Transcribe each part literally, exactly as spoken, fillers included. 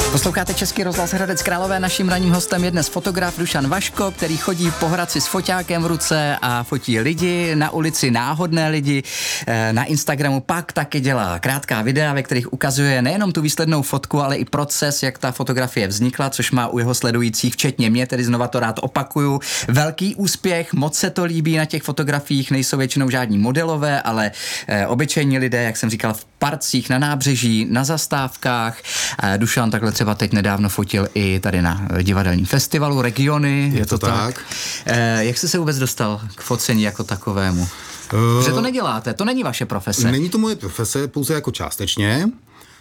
Posloucháte Český rozhlas Hradec Králové, naším ranním hostem je dnes fotograf Dušan Vaško, který chodí po Hradci s foťákem v ruce a fotí lidi na ulici, náhodné lidi. Na Instagramu pak taky dělá krátká videa, ve kterých ukazuje nejenom tu výslednou fotku, ale i proces, jak ta fotografie vznikla, což má u jeho sledujících, včetně mě, tedy znova to rád opakuju, velký úspěch, moc se to líbí na těch fotografiích, nejsou většinou žádní modelové, ale e, obyčejní lidé, jak jsem říkal, v parcích, na nábřeží, na zastávkách. E, Dušan takhle třeba teď nedávno fotil i tady na divadelním festivalu Regiony. Je, je to tak. tak. E, jak jste se vůbec dostal k focení jako takovému? Uh, Protože to neděláte, to není vaše profese. Není to moje profese, pouze jako částečně.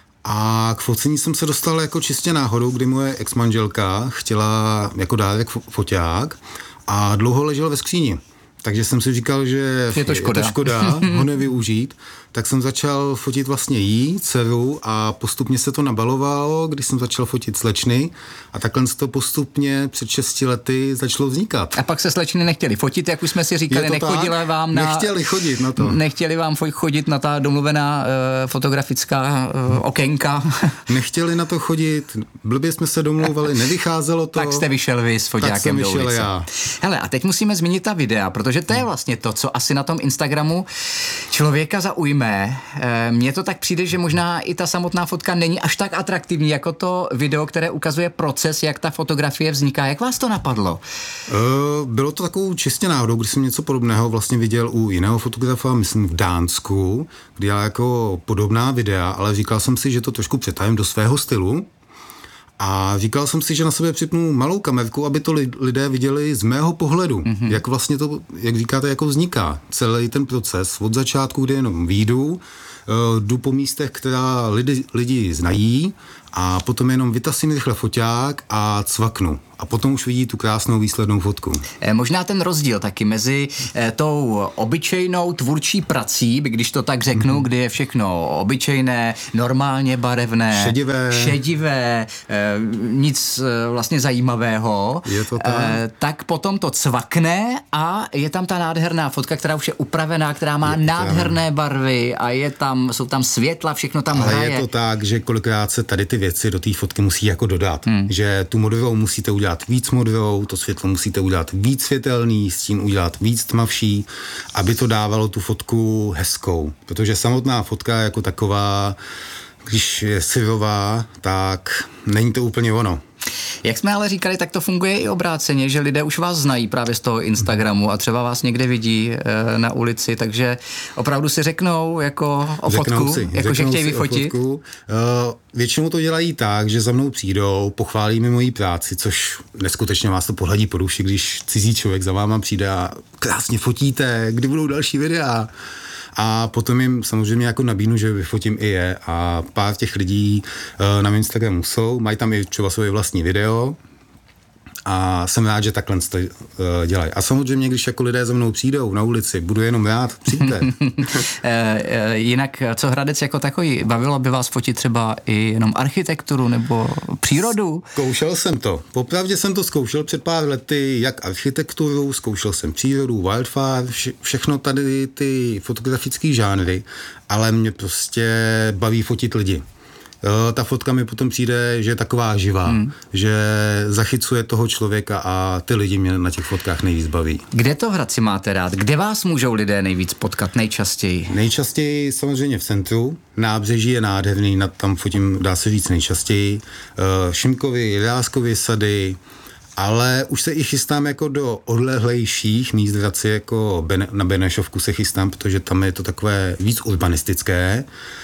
A k focení jsem se dostal jako čistě náhodou, kdy moje ex-manželka chtěla jako dárek foťák a dlouho ležel ve skříni. Takže jsem si říkal, že je to škoda, je to škoda ho nevyužít, tak jsem začal fotit vlastně jí, dceru, a postupně se to nabalovalo, když jsem začal fotit slečny a takhle se to postupně před šesti lety začalo vznikat. A pak se slečny nechtěli fotit, jak už jsme si říkali, nechodili vám na... Nechtěli chodit na to. Nechtěli vám chodit na ta domluvená uh, fotografická uh, okénka. Nechtěli na to chodit, blbě jsme se domlouvali, nevycházelo to. Tak jste vyšel vy s foťákem do ulice. Já. Hele, a teď musíme zmínit ta videa, protože to je vlastně to, co asi na tom Instagramu člověka zaujme. Mně to tak přijde, že možná i ta samotná fotka není až tak atraktivní, jako to video, které ukazuje proces, jak ta fotografie vzniká. Jak vás to napadlo? Bylo to takovou čistě náhodou, když jsem něco podobného vlastně viděl u jiného fotografa, myslím v Dánsku, kdy dělal jako podobná videa, ale říkal jsem si, že to trošku přetajím do svého stylu. A říkal jsem si, že na sebe připnu malou kamerku, aby to lidé viděli z mého pohledu, mm-hmm. jak vlastně to, jak říkáte, jako vzniká celý ten proces od začátku, kdy jenom výjdu, jdu po místech, která lidi, lidi znají, a potom jenom vytasím rychle foťák a cvaknu. A potom už vidí tu krásnou výslednou fotku. E, možná ten rozdíl taky mezi e, tou obyčejnou tvůrčí prací, když to tak řeknu, mm-hmm. kdy je všechno obyčejné, normálně barevné, šedivé, šedivé e, nic e, vlastně zajímavého, je to tak. E, tak potom to cvakne a je tam ta nádherná fotka, která už je upravená, která má je nádherné barvy a je tam, jsou tam světla, všechno tam ale hraje. Je to tak, že kolikrát se tady ty věci do té fotky musí jako dodat, hmm. že tu modrovou musíte udělat víc modrou, to světlo musíte udělat víc světelný, stín udělat víc tmavší, aby to dávalo tu fotku hezkou. Protože samotná fotka jako taková, když je syrová, tak není to úplně ono. Jak jsme ale říkali, tak to funguje i obráceně, že lidé už vás znají právě z toho Instagramu a třeba vás někde vidí e, na ulici, takže opravdu si řeknou jako o řeknou fotku, si, jako že chtějí vyfotit. Uh, většinou to dělají tak, že za mnou přijdou, pochválí mi moji práci, což neskutečně vás to pohladí po duši, když cizí člověk za váma přijde a krásně fotíte, kdy budou další videa. A potom jim samozřejmě jako nabídnu, že vyfotím i je, a pár těch lidí uh, na mém Instagramu jsou, mají tam i třeba svoje vlastní video a jsem rád, že takhle to uh, dělají. A samozřejmě, když jako lidé za mnou přijdou na ulici, budu jenom rád, přijďte. Jinak, co Hradec jako takový, bavilo by vás fotit třeba i jenom architekturu nebo přírodu? Zkoušel jsem to. Popravdě jsem to zkoušel před pár lety, jak architekturu, zkoušel jsem přírodu, wildfire, vše, všechno tady ty fotografické žánry, ale mě prostě baví fotit lidi. Ta fotka mi potom přijde, že je taková živá, hmm. že zachycuje toho člověka a ty lidi mě na těch fotkách nejvíc baví. Kde to v Hradci máte rád? Kde vás můžou lidé nejvíc potkat nejčastěji? Nejčastěji samozřejmě v centru. Nábřeží je nádherný, tam fotím, dá se říct, nejčastěji. Šimkovy, Jiráskovy sady, ale už se i chystám jako do odlehlejších míst v Hradci, jako ben, na Benešovku se chystám, protože tam je to takové víc urbanistické.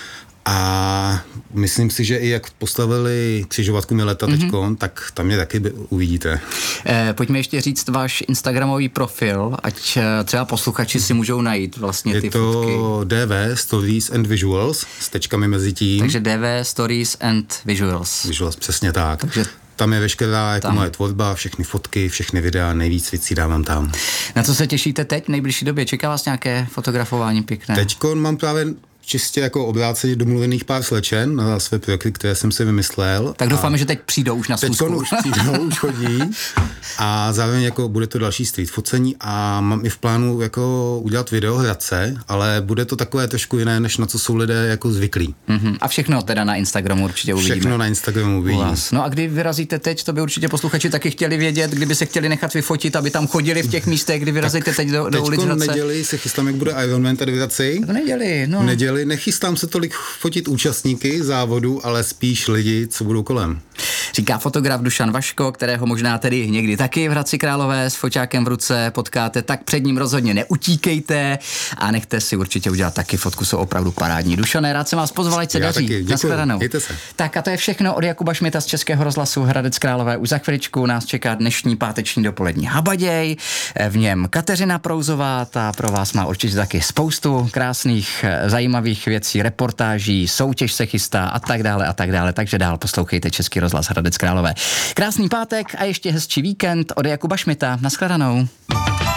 A myslím si, že i jak postavili křižovatku Mileta mm-hmm. teďkon, tak tam je taky uvidíte. Eh, pojďme ještě říct váš instagramový profil, ať třeba posluchači si můžou najít vlastně ty fotky. Je to D V Stories and Visuals s tečkami mezi tím. Takže D V Stories and Visuals. Visuals, přesně tak. Takže tam je veškerá jako moje tvorba, všechny fotky, všechny videa, nejvíc věcí dávám tam. Na co se těšíte teď v nejbližší době? Čeká vás nějaké fotografování pěkné? Teďkon mám právě čistě jako obráceně domluvených pár slečen na své projekty, které jsem si vymyslel. Tak doufáme, že teď přijdou už na schůzku. Teď už přijdou, už chodí. A zároveň jako bude to další street focení a mám i v plánu jako udělat video Hradce, ale bude to takové trošku jiné, než na co jsou lidé jako zvyklí. Mm-hmm. A všechno teda na Instagramu určitě uvidíme. Všechno na Instagramu uvidíme. No a kdy vyrazíte teď, to by určitě posluchači taky chtěli vědět, kdyby se chtěli nechat vyfotit, aby tam chodili v těch místech, kdy vyrazíte tak teď do, do ulic Hradce. V neděli se chystám, jak bude Ironman tady v Hradci. V neděli, no. V neděli nechystám se tolik fotit účastníky závodu, ale spíš lidi, co budou kolem. Říká fotograf Dušan Vaško, kterého možná tedy někdy taky v Hradci Králové s foťákem v ruce potkáte, tak před ním rozhodně neutíkejte a nechte si určitě udělat taky fotku, jsou opravdu parádní. Dušane, rád jsem vás pozval, ať se Já daří. Taky, Nashledanou. Mějte se. Tak a to je všechno od Jakuba Šmita z Českého rozhlasu Hradec Králové. Už za chviličku nás čeká dnešní páteční dopolední Habaděj, v něm Kateřina Prouzová, ta pro vás má určitě taky spoustu krásných, zajímavých věcí, reportáží, soutěž se chystá a tak dále a tak dále, takže dál poslouchejte Český rozhlas Hradec Králové. Krásný pátek a ještě hezčí víkend od Jakuba Šmita. Nashledanou.